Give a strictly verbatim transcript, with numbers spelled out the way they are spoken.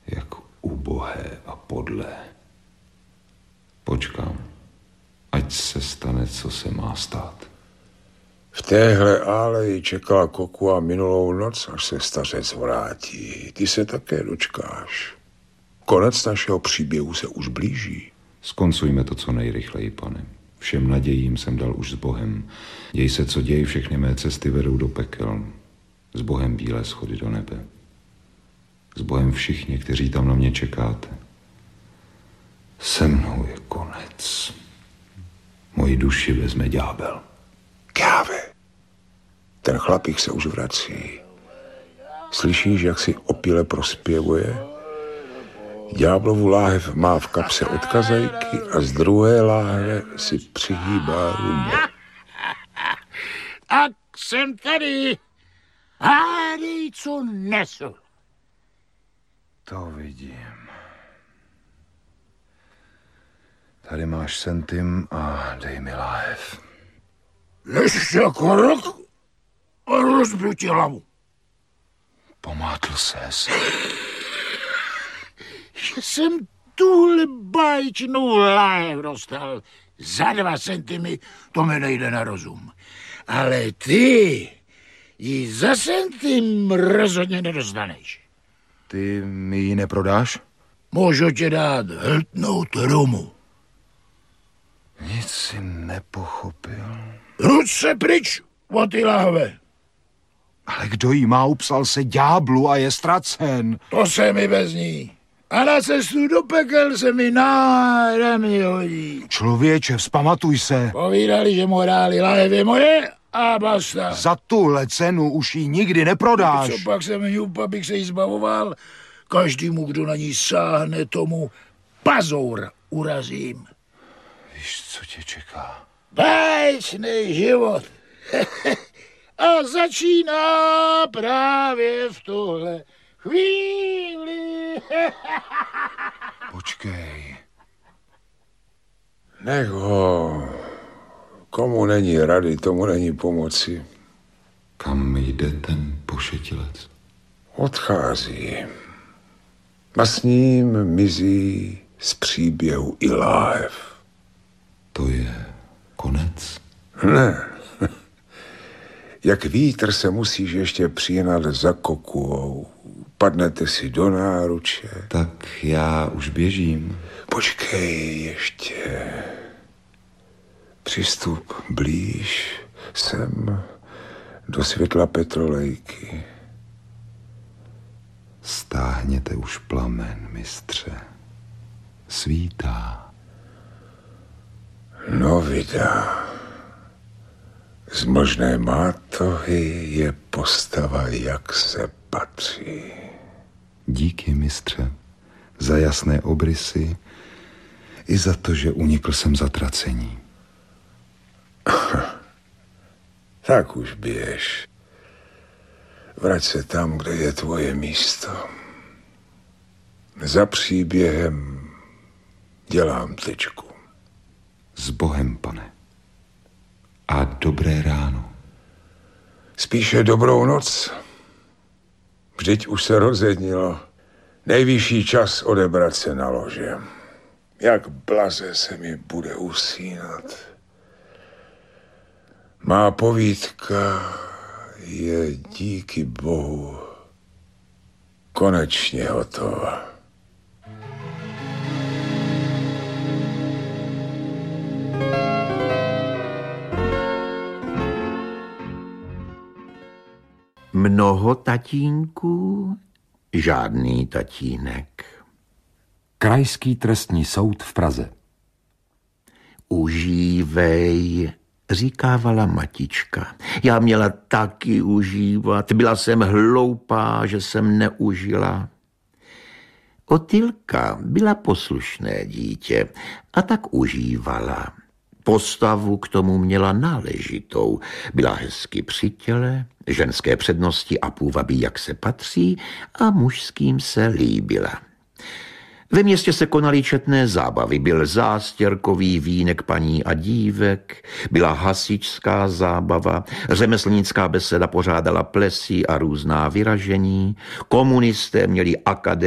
Jak ubohé a podlé. Počkám, ať se stane, co se má stát. V téhle áleji čekala Kokua minulou noc, až se stařec vrátí. Ty se také dočkáš. Konec našeho příběhu se už blíží. Skoncujme to co nejrychleji, pane. Všem nadějím jsem dal už s Bohem. Děj se, co děj, všechny mé cesty vedou do pekel. S Bohem bílé schody do nebe. S Bohem všichni, kteří tam na mě čekáte. Se mnou je konec. Moji duši vezme ďábel. Káve. Ten chlapík se už vrací. Slyšíš, jak si opile prospěvuje? Ďáblovu láhev má v kapse od kazajky a z druhé láhve si přihýbá rumu. Tak jsem tady. Hádej, co nesu. To vidím. Tady máš centim a dej mi láhev. Ještě krok a rozbiju ti hlavu. Pomátl ses. Že jsem tuhle báječnou láhev dostal za dva centimy, to mi nejde na rozum. Ale ty ji za centim rozhodně nedostaneš. Ty mi ji neprodáš? Můžu ti dát hltnout rumu. Nic si nepochopil. Ruč se pryč od ty láhve. Ale kdo jí má, upsal se ďáblu a je ztracen. To se mi bez ní. A na cestu do pekel se mi náramně hodí. Člověče, vzpamatuj se. Povídali, že morály láhev je moje a basta. Za tuhle cenu už ji nikdy neprodáš. Co pak jsem hňup, abych se jí zbavoval? Každému, kdo na ní sáhne, tomu pazour urazím. Víš, co tě čeká? Báječný život. A začíná právě v tuhle chvíli. Počkej. Nech ho. Komu není rady, tomu není pomoci. Kam jde ten pošetilec? Odchází. A s ním mizí z příběhu i láhev. To je konec? Ne. Jak vítr se musíš ještě přihnat za Kokuou. Padnete si do náruče. Tak já už běžím. Počkej ještě. Přistup blíž sem do světla petrolejky. Stáhněte už plamen, mistře. Svítá. No vydá. Z možné mátohy je postava, jak se patří. Díky, mistře, za jasné obrysy i za to, že unikl jsem zatracení. Tak už běž. Vrať se tam, kde je tvoje místo. Za příběhem dělám tečku. S Bohem, pane. A dobré ráno. Spíše dobrou noc. Vždyť už se rozednilo. Nejvyšší čas odebrat se na lože. Jak blaze se mi bude usínat. Má povídka je díky Bohu konečně hotová. Mnoho tatínků, žádný tatínek. Krajský trestní soud v Praze. Užívej, říkávala matička. Já měla taky užívat. Byla jsem hloupá, že jsem neužila. Otylka byla poslušné dítě a tak užívala. Postavu k tomu měla náležitou. Byla hezky při těle, ženské přednosti a půvabí, jak se patří, a mužským se líbila. Ve městě se konaly četné zábavy. Byl zástěrkový vínek paní a dívek, byla hasičská zábava, řemeslnická beseda pořádala plesy a různá vyražení, komunisté měli akademii